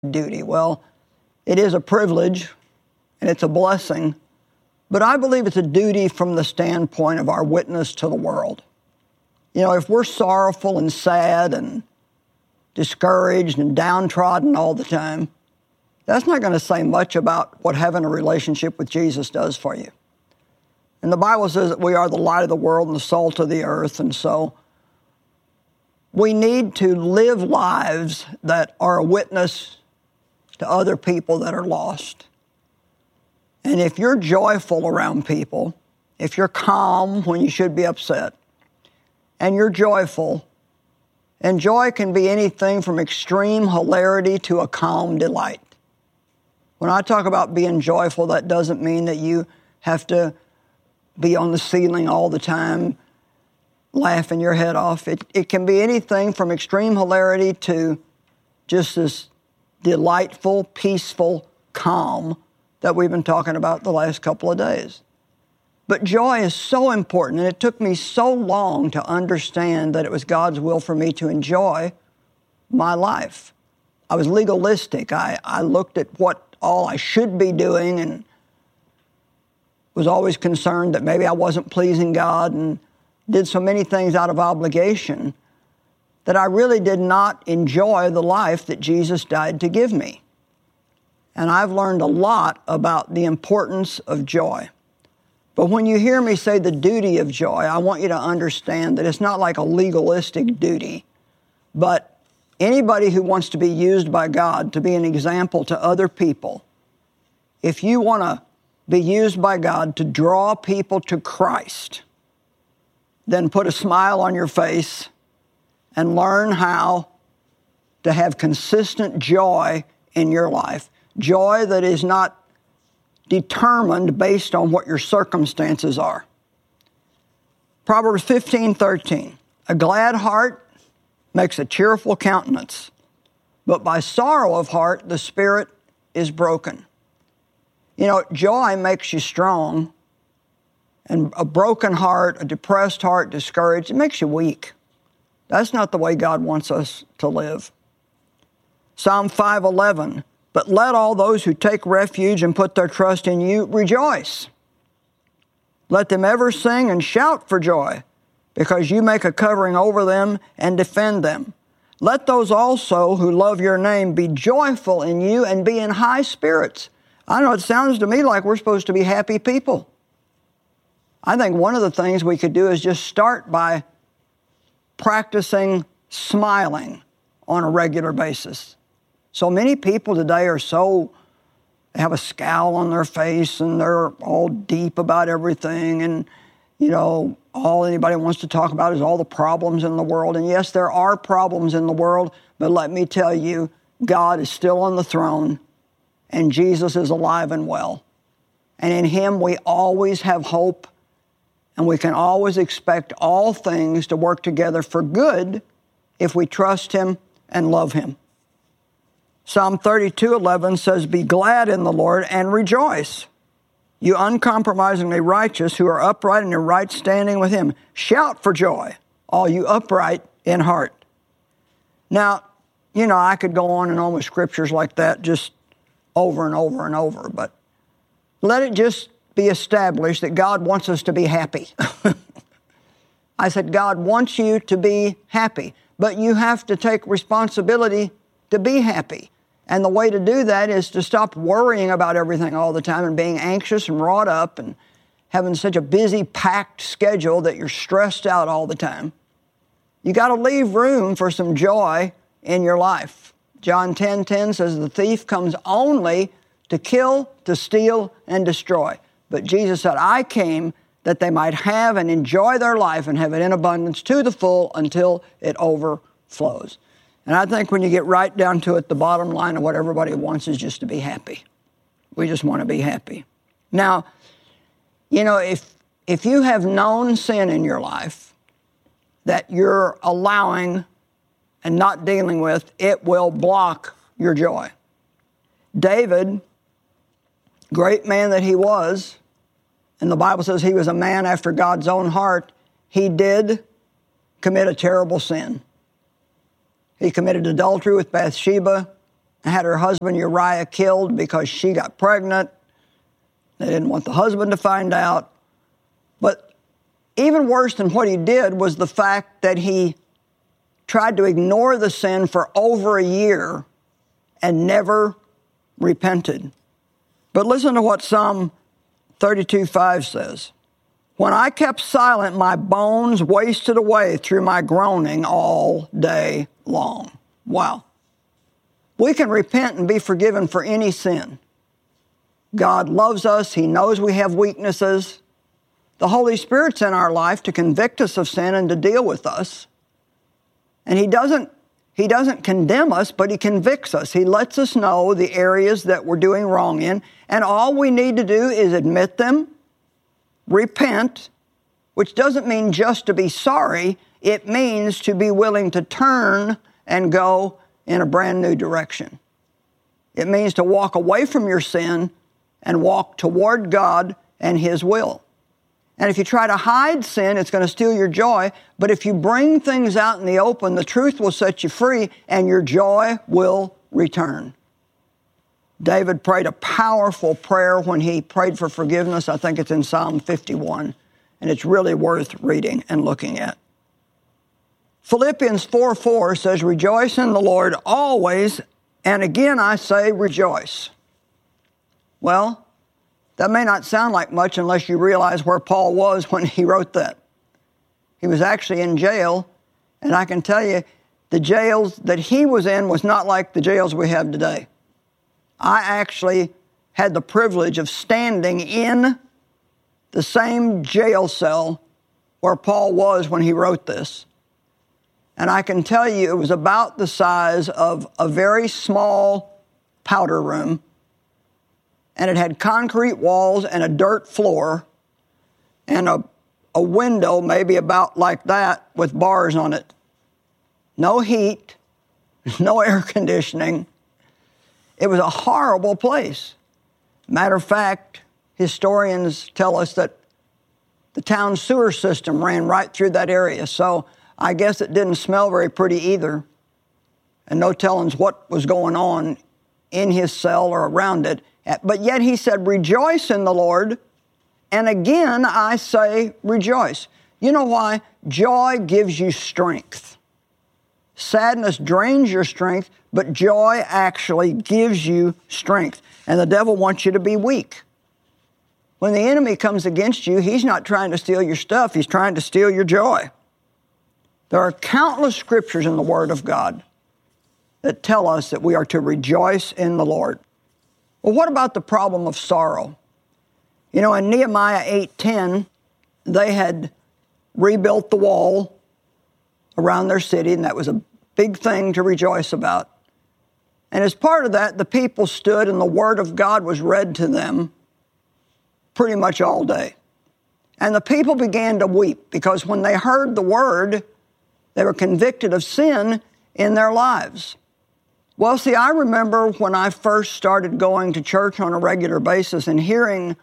duty. Well, it is a privilege and it's a blessing, but I believe it's a duty from the standpoint of our witness to the world. You know, if we're sorrowful and sad and discouraged and downtrodden all the time, that's not going to say much about what having a relationship with Jesus does for you. And the Bible says that we are the light of the world and the salt of the earth, and so we need to live lives that are a witness to other people that are lost. And if you're joyful around people, if you're calm when you should be upset, and you're joyful, and joy can be anything from extreme hilarity to a calm delight. When I talk about being joyful, that doesn't mean that you have to be on the ceiling all the time, laughing your head off. It can be anything from extreme hilarity to just this delightful, peaceful calm that we've been talking about the last couple of days. But joy is so important, and it took me so long to understand that it was God's will for me to enjoy my life. I was legalistic. I looked at what all I should be doing and was always concerned that maybe I wasn't pleasing God and did so many things out of obligation that I really did not enjoy the life that Jesus died to give me. And I've learned a lot about the importance of joy. But when you hear me say the duty of joy, I want you to understand that it's not like a legalistic duty, but anybody who wants to be used by God to be an example to other people, if you want to be used by God to draw people to Christ, then put a smile on your face and learn how to have consistent joy in your life. Joy that is not determined based on what your circumstances are. Proverbs 15:13, a glad heart makes a cheerful countenance, but by sorrow of heart the spirit is broken. You know, joy makes you strong, and a broken heart, a depressed heart, discouraged, it makes you weak. That's not the way God wants us to live. Psalm 5:11, but let all those who take refuge and put their trust in you rejoice. Let them ever sing and shout for joy, because you make a covering over them and defend them. Let those also who love your name be joyful in you and be in high spirits. I know it sounds to me like we're supposed to be happy people. I think one of the things we could do is just start by practicing smiling on a regular basis. So many people today they have a scowl on their face and they're all deep about everything, and, you know, all anybody wants to talk about is all the problems in the world. And yes, there are problems in the world, but let me tell you, God is still on the throne and Jesus is alive and well. And in Him we always have hope, and we can always expect all things to work together for good if we trust Him and love Him. Psalm 32:11 says, be glad in the Lord and rejoice, you uncompromisingly righteous who are upright in your right standing with Him. Shout for joy, all you upright in heart. Now, you know, I could go on and on with scriptures like that just over and over and over, but let it just be established that God wants us to be happy. I said, God wants you to be happy, but you have to take responsibility to be happy. And the way to do that is to stop worrying about everything all the time and being anxious and wrought up and having such a busy, packed schedule that you're stressed out all the time. You got to leave room for some joy in your life. John 10:10 says, the thief comes only to kill, to steal, and destroy. But Jesus said, I came that they might have and enjoy their life and have it in abundance to the full until it overflows. And I think when you get right down to it, the bottom line of what everybody wants is just to be happy. We just want to be happy. Now, you know, if you have known sin in your life that you're allowing and not dealing with, it will block your joy. David, great man that he was, and the Bible says he was a man after God's own heart, he did commit a terrible sin. He committed adultery with Bathsheba. had her husband Uriah killed because she got pregnant. They didn't want the husband to find out. But even worse than what he did was the fact that he tried to ignore the sin for over a year and never repented. But listen to what Psalm 32:5 says. When I kept silent, my bones wasted away through my groaning all day long. Wow. We can repent and be forgiven for any sin. God loves us. He knows we have weaknesses. The Holy Spirit's in our life to convict us of sin and to deal with us. And He doesn't condemn us, but He convicts us. He lets us know the areas that we're doing wrong in. And all we need to do is admit them, repent, which doesn't mean just to be sorry. It means to be willing to turn and go in a brand new direction. It means to walk away from your sin and walk toward God and His will. And if you try to hide sin, it's going to steal your joy. But if you bring things out in the open, the truth will set you free and your joy will return. David prayed a powerful prayer when he prayed for forgiveness. I think it's in Psalm 51, and it's really worth reading and looking at. Philippians 4:4 says, rejoice in the Lord always, and again I say rejoice. Well, that may not sound like much unless you realize where Paul was when he wrote that. He was actually in jail, and I can tell you, the jails that he was in was not like the jails we have today. I actually had the privilege of standing in the same jail cell where Paul was when he wrote this. And I can tell you it was about the size of a very small powder room. And it had concrete walls and a dirt floor and a window maybe about like that with bars on it. No heat, no air conditioning. It was a horrible place. Matter of fact, historians tell us that the town sewer system ran right through that area. So I guess it didn't smell very pretty either. And no telling what was going on in his cell or around it. But yet he said, rejoice in the Lord, and again I say rejoice. You know why? Joy gives you strength. Sadness drains your strength, but joy actually gives you strength. And the devil wants you to be weak. When the enemy comes against you, he's not trying to steal your stuff, he's trying to steal your joy. There are countless scriptures in the Word of God that tell us that we are to rejoice in the Lord. Well, what about the problem of sorrow? You know, in Nehemiah 8:10, they had rebuilt the wall around their city, and that was a big thing to rejoice about. And as part of that, the people stood and the Word of God was read to them pretty much all day. And the people began to weep because when they heard the Word, they were convicted of sin in their lives. Well, see, I remember when I first started going to church on a regular basis and hearing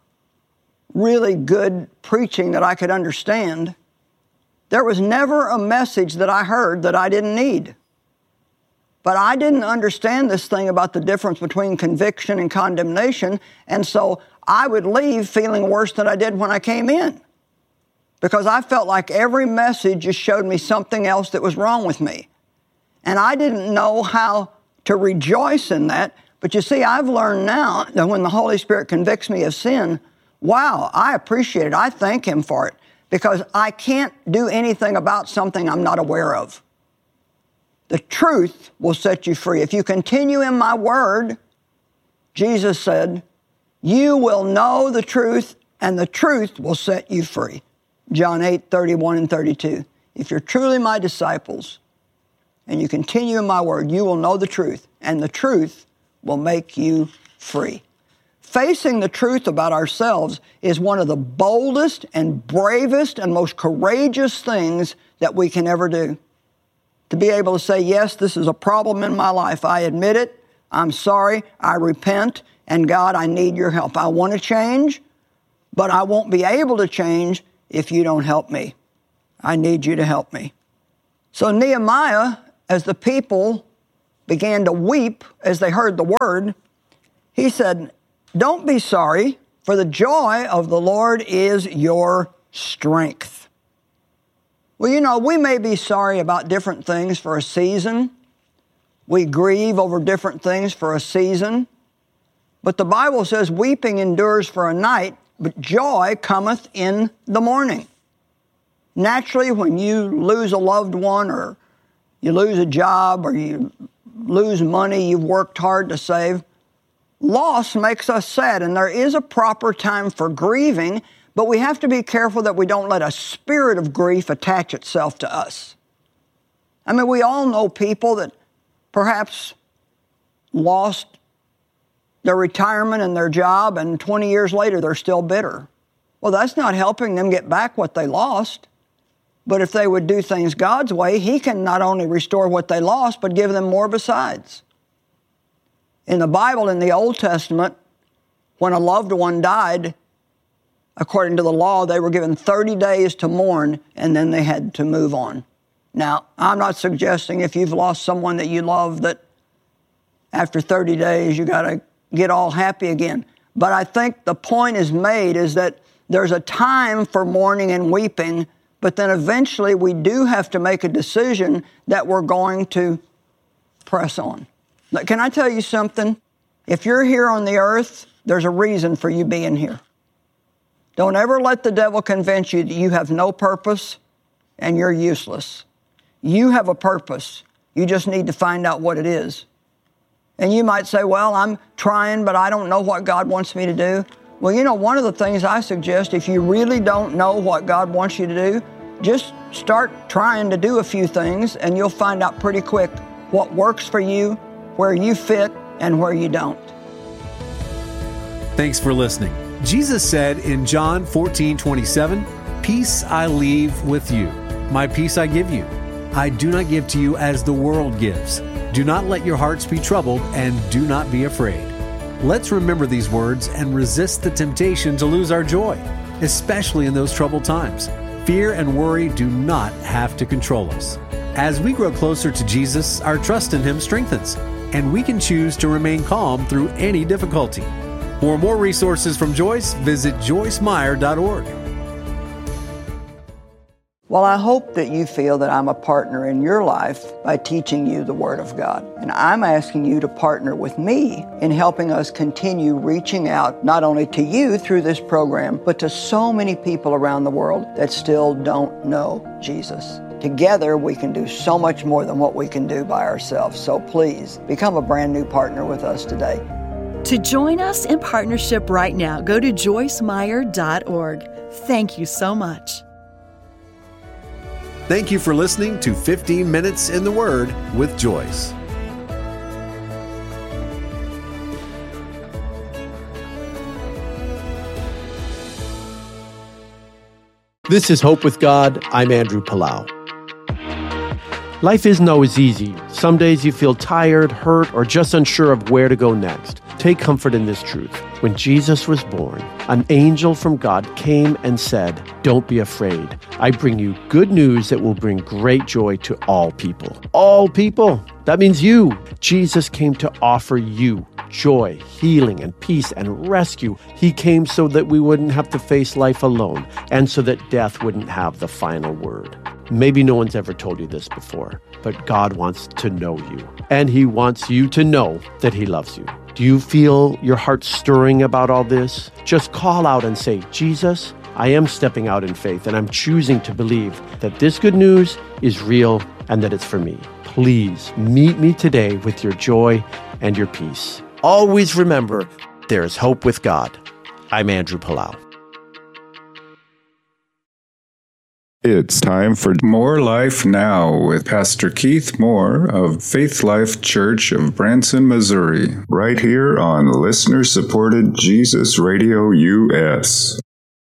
really good preaching that I could understand, there was never a message that I heard that I didn't need. But I didn't understand this thing about the difference between conviction and condemnation, and so I would leave feeling worse than I did when I came in because I felt like every message just showed me something else that was wrong with me. And I didn't know how to rejoice in that. But you see, I've learned now that when the Holy Spirit convicts me of sin, wow, I appreciate it. I thank Him for it because I can't do anything about something I'm not aware of. The truth will set you free. If you continue in my word, Jesus said, you will know the truth and the truth will set you free. John 8:31 and 32. If you're truly my disciples, and you continue in my word, you will know the truth, and the truth will make you free. Facing the truth about ourselves is one of the boldest and bravest and most courageous things that we can ever do. To be able to say, yes, this is a problem in my life. I admit it. I'm sorry. I repent. And God, I need your help. I want to change, but I won't be able to change if you don't help me. I need you to help me. So Nehemiah, as the people began to weep as they heard the word, he said, "Don't be sorry, for the joy of the Lord is your strength." Well, you know, we may be sorry about different things for a season. We grieve over different things for a season. But the Bible says weeping endures for a night, but joy cometh in the morning. Naturally, when you lose a loved one, or you lose a job, or you lose money you've worked hard to save, loss makes us sad, and there is a proper time for grieving, but we have to be careful that we don't let a spirit of grief attach itself to us. I mean, we all know people that perhaps lost their retirement and their job, and 20 years later they're still bitter. Well, that's not helping them get back what they lost. But if they would do things God's way, He can not only restore what they lost, but give them more besides. In the Bible, in the Old Testament, when a loved one died, according to the law, they were given 30 days to mourn, and then they had to move on. Now, I'm not suggesting if you've lost someone that you love that after 30 days you got to get all happy again. But I think the point is made is that there's a time for mourning and weeping, but then eventually we do have to make a decision that we're going to press on. Can I tell you something? If you're here on the earth, there's a reason for you being here. Don't ever let the devil convince you that you have no purpose and you're useless. You have a purpose. You just need to find out what it is. And you might say, well, I'm trying, but I don't know what God wants me to do. Well, you know, one of the things I suggest, if you really don't know what God wants you to do, just start trying to do a few things, and you'll find out pretty quick what works for you, where you fit, and where you don't. Thanks for listening. Jesus said in John 14:27, "Peace I leave with you. My peace I give you. I do not give to you as the world gives. Do not let your hearts be troubled, and do not be afraid." Let's remember these words and resist the temptation to lose our joy, especially in those troubled times. Fear and worry do not have to control us. As we grow closer to Jesus, our trust in Him strengthens, and we can choose to remain calm through any difficulty. For more resources from Joyce, visit joycemeyer.org. Well, I hope that you feel that I'm a partner in your life by teaching you the Word of God. And I'm asking you to partner with me in helping us continue reaching out not only to you through this program, but to so many people around the world that still don't know Jesus. Together, we can do so much more than what we can do by ourselves. So please, become a brand new partner with us today. To join us in partnership right now, go to joycemeyer.org. Thank you so much. Thank you for listening to 15 Minutes in the Word with Joyce. This is Hope with God. I'm Andrew Palau. Life isn't always easy. Some days you feel tired, hurt, or just unsure of where to go next. Take comfort in this truth. When Jesus was born, an angel from God came and said, "Don't be afraid. I bring you good news that will bring great joy to all people." All people. That means you. Jesus came to offer you joy, healing, and peace and rescue. He came so that we wouldn't have to face life alone, and so that death wouldn't have the final word. Maybe no one's ever told you this before, but God wants to know you, and He wants you to know that He loves you. Do you feel your heart stirring about all this? Just call out and say, "Jesus, I am stepping out in faith, and I'm choosing to believe that this good news is real and that it's for me. Please meet me today with your joy and your peace." Always remember, there is hope with God. I'm Andrew Palau. It's time for More Life Now with Pastor Keith Moore of Faith Life Church of Branson, Missouri, right here on listener-supported Jesus Radio US.